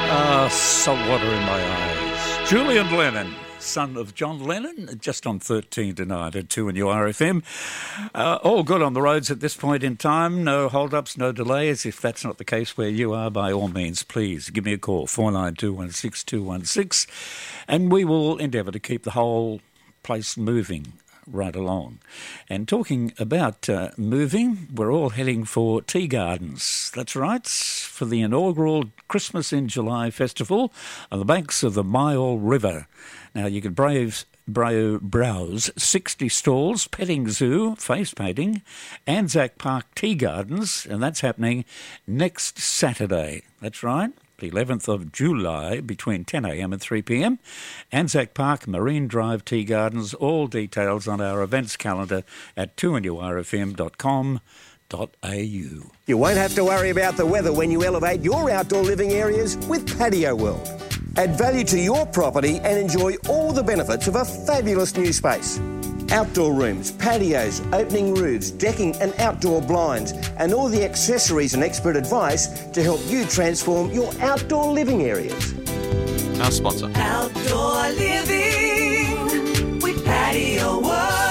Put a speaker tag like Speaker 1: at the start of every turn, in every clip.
Speaker 1: Salt water in my eyes. Julian Lennon, son of John Lennon, just on 13 tonight at 2 and URFM. All good on the roads at this point in time. No hold-ups, no delays. If that's not the case where you are, by all means, please give me a call, 49216216, and we will endeavour to keep the whole place moving right along. And talking about moving, we're all heading for Tea Gardens. That's right, for the inaugural Christmas in July festival on the banks of the Myall River. Now, you can browse 60 stalls, petting zoo, face painting, Anzac Park Tea Gardens, and that's happening next Saturday. That's right, the 11th of July, between 10 a.m. and 3 p.m. Anzac Park, Marine Drive Tea Gardens. All details on our events calendar at 2ndurfm.com.au.
Speaker 2: You won't have to worry about the weather when you elevate your outdoor living areas with Patio World. Add value to your property and enjoy all the benefits of a fabulous new space. Outdoor rooms, patios, opening roofs, decking and outdoor blinds, and all the accessories and expert advice to help you transform your outdoor living areas.
Speaker 3: Our sponsor.
Speaker 4: Outdoor living with Patio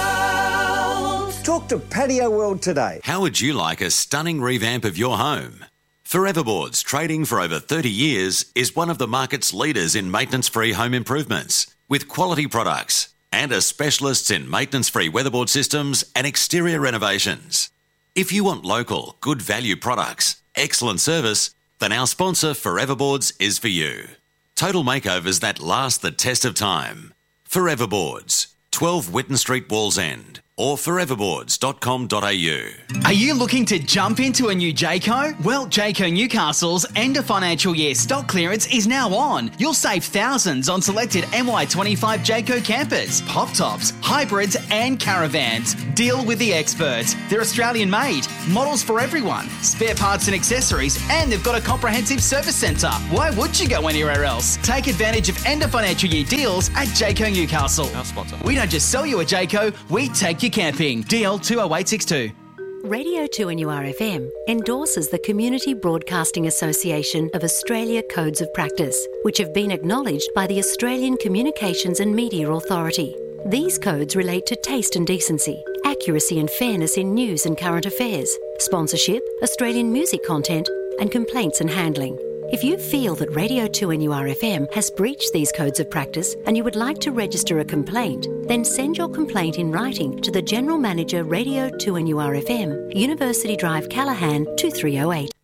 Speaker 4: World.
Speaker 2: Talk to Patio World today.
Speaker 3: How would you like a stunning revamp of your home? Foreverboards, trading for over 30 years, is one of the market's leaders in maintenance-free home improvements, with quality products and are specialists in maintenance-free weatherboard systems and exterior renovations. If you want local, good value products, excellent service, then our sponsor Foreverboards is for you. Total makeovers that last the test of time. Foreverboards, 12 Whitton Street, Wallsend, or foreverboards.com.au.
Speaker 5: Are you looking to jump into a new Jayco? Well, Jayco Newcastle's end of financial year stock clearance is now on. You'll save thousands on selected MY25 Jayco campers, pop tops, hybrids and caravans. Deal with the experts. They're Australian made, models for everyone, spare parts and accessories, and they've got a comprehensive service centre. Why would you go anywhere else? Take advantage of end of financial year deals at Jayco Newcastle.
Speaker 3: Our sponsor.
Speaker 5: We don't just sell you a Jayco, we take you camping. DL 20862.
Speaker 6: Radio 2 and URFM endorses the Community Broadcasting Association of Australia Codes of Practice, which have been acknowledged by the Australian Communications and Media Authority. These codes relate to taste and decency, accuracy and fairness in news and current affairs, sponsorship, Australian music content, and complaints and handling. If you feel that Radio 2 and URFM has breached these codes of practice and you would like to register a complaint, then send your complaint in writing to the General Manager, Radio 2 and URFM, University Drive, Callaghan, 2308.